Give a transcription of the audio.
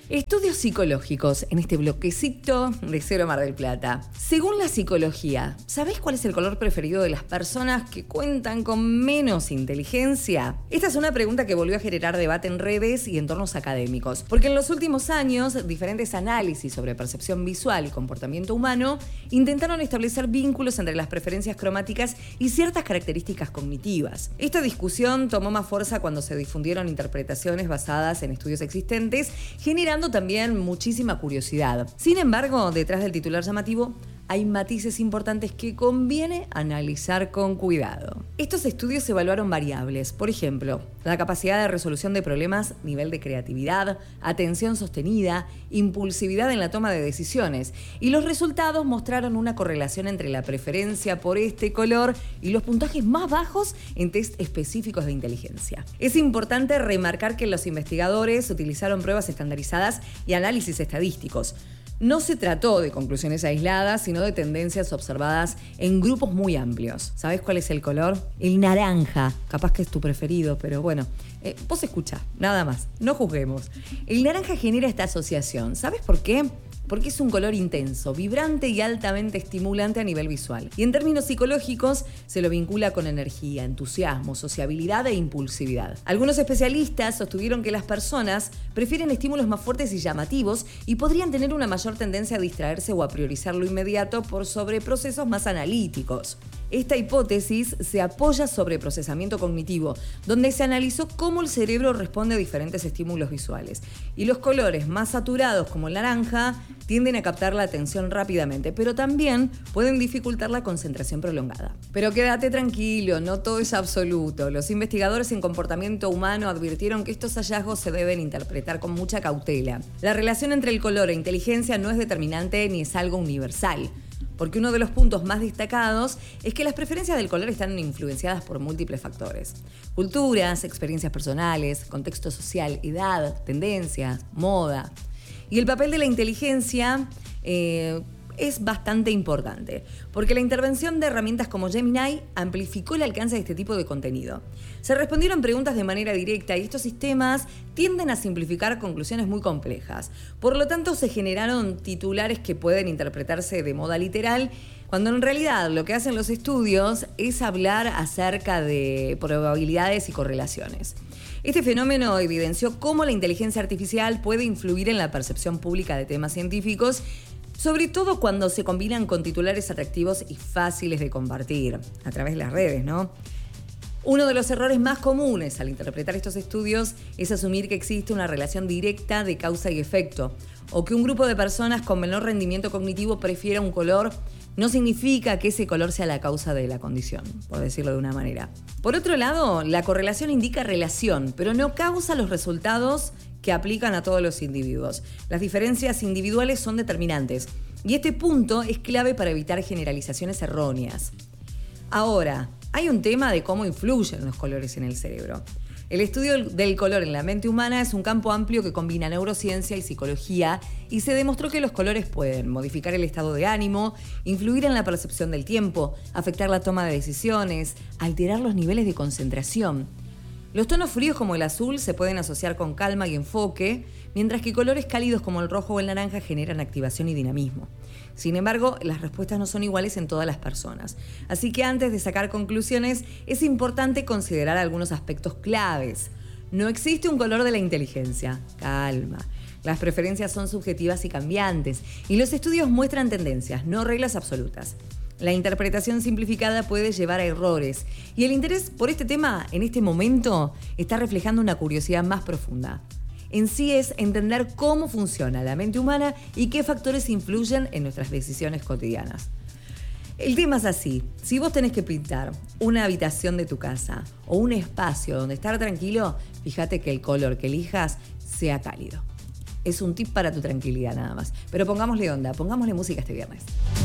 Estudios psicológicos en este bloquecito de Cero Mar del Plata. Según la psicología, ¿sabés cuál es el color preferido de las personas que cuentan con menos inteligencia? Esta es una pregunta que volvió a generar debate en redes y entornos académicos, porque en los últimos años diferentes análisis sobre percepción visual y comportamiento humano intentaron establecer vínculos entre las preferencias cromáticas y ciertas características cognitivas. Esta discusión tomó más fuerza cuando se difundieron interpretaciones basadas en estudios existentes, generando también muchísima curiosidad. Sin embargo, detrás del titular llamativo hay matices importantes que conviene analizar con cuidado. Estos estudios evaluaron variables, por ejemplo, la capacidad de resolución de problemas, nivel de creatividad, atención sostenida, impulsividad en la toma de decisiones, y los resultados mostraron una correlación entre la preferencia por este color y los puntajes más bajos en test específicos de inteligencia. Es importante remarcar que los investigadores utilizaron pruebas estandarizadas y análisis estadísticos. No se trató de conclusiones aisladas, sino de tendencias observadas en grupos muy amplios. ¿Sabés cuál es el color? El naranja. Capaz que es tu preferido, pero bueno. Vos escuchá, nada más. No juzguemos. El naranja genera esta asociación. ¿Sabés por qué? Porque es un color intenso, vibrante y altamente estimulante a nivel visual. Y en términos psicológicos, se lo vincula con energía, entusiasmo, sociabilidad e impulsividad. Algunos especialistas sostuvieron que las personas prefieren estímulos más fuertes y llamativos y podrían tener una mayor tendencia a distraerse o a priorizar lo inmediato por sobre procesos más analíticos. Esta hipótesis se apoya sobre procesamiento cognitivo, donde se analizó cómo el cerebro responde a diferentes estímulos visuales. Y los colores más saturados, como el naranja, tienden a captar la atención rápidamente, pero también pueden dificultar la concentración prolongada. Pero quédate tranquilo, no todo es absoluto. Los investigadores en comportamiento humano advirtieron que estos hallazgos se deben interpretar con mucha cautela. La relación entre el color e inteligencia no es determinante ni es algo universal, porque uno de los puntos más destacados es que las preferencias del color están influenciadas por múltiples factores. Culturas, experiencias personales, contexto social, edad, tendencias, moda. Y el papel de la inteligencia es bastante importante, porque la intervención de herramientas como Gemini amplificó el alcance de este tipo de contenido. Se respondieron preguntas de manera directa y estos sistemas tienden a simplificar conclusiones muy complejas. Por lo tanto, se generaron titulares que pueden interpretarse de modo literal, cuando en realidad lo que hacen los estudios es hablar acerca de probabilidades y correlaciones. Este fenómeno evidenció cómo la inteligencia artificial puede influir en la percepción pública de temas científicos, sobre todo cuando se combinan con titulares atractivos y fáciles de compartir a través de las redes, ¿no? Uno de los errores más comunes al interpretar estos estudios es asumir que existe una relación directa de causa y efecto, o que un grupo de personas con menor rendimiento cognitivo prefiera un color. No significa que ese color sea la causa de la condición, por decirlo de una manera. Por otro lado, la correlación indica relación, pero no causa los resultados que aplican a todos los individuos. Las diferencias individuales son determinantes, y este punto es clave para evitar generalizaciones erróneas. Ahora, hay un tema de cómo influyen los colores en el cerebro. El estudio del color en la mente humana es un campo amplio que combina neurociencia y psicología, y se demostró que los colores pueden modificar el estado de ánimo, influir en la percepción del tiempo, afectar la toma de decisiones, alterar los niveles de concentración. Los tonos fríos como el azul se pueden asociar con calma y enfoque, mientras que colores cálidos como el rojo o el naranja generan activación y dinamismo. Sin embargo, las respuestas no son iguales en todas las personas. Así que antes de sacar conclusiones, es importante considerar algunos aspectos claves. No existe un color de la inteligencia. Calma. Las preferencias son subjetivas y cambiantes, y los estudios muestran tendencias, no reglas absolutas. La interpretación simplificada puede llevar a errores, y el interés por este tema en este momento está reflejando una curiosidad más profunda. En sí es entender cómo funciona la mente humana y qué factores influyen en nuestras decisiones cotidianas. El tema es así: si vos tenés que pintar una habitación de tu casa o un espacio donde estar tranquilo, fíjate que el color que elijas sea cálido. Es un tip para tu tranquilidad nada más. Pero pongámosle onda, pongámosle música este viernes.